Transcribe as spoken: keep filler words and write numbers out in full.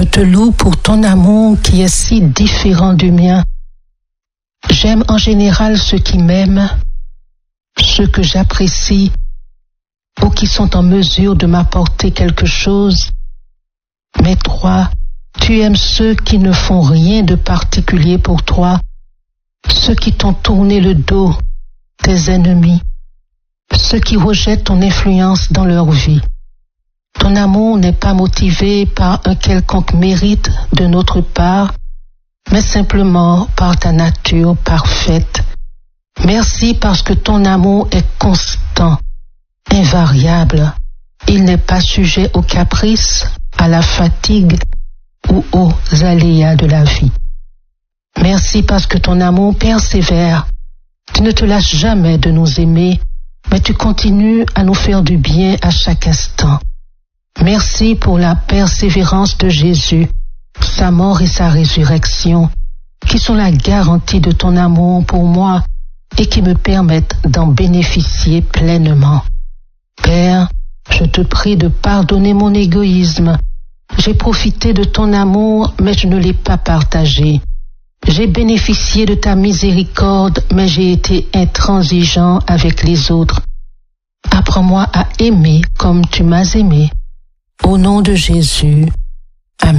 Je te loue pour ton amour qui est si différent du mien. J'aime en général ceux qui m'aiment, ceux que j'apprécie ou qui sont en mesure de m'apporter quelque chose. Mais toi, tu aimes ceux qui ne font rien de particulier pour toi, ceux qui t'ont tourné le dos, tes ennemis, ceux qui rejettent ton influence dans leur vie. Ton amour n'est pas motivé par un quelconque mérite de notre part, mais simplement par ta nature parfaite. Merci parce que ton amour est constant, invariable. Il n'est pas sujet aux caprices, à la fatigue ou aux aléas de la vie. Merci parce que ton amour persévère. Tu ne te lasses jamais de nous aimer, mais tu continues à nous faire du bien à chaque instant. Merci pour la persévérance de Jésus, sa mort et sa résurrection, qui sont la garantie de ton amour pour moi et qui me permettent d'en bénéficier pleinement. Père, je te prie de pardonner mon égoïsme. J'ai profité de ton amour, mais je ne l'ai pas partagé. J'ai bénéficié de ta miséricorde, mais j'ai été intransigeant avec les autres. Apprends-moi à aimer comme tu m'as aimé. Au nom de Jésus,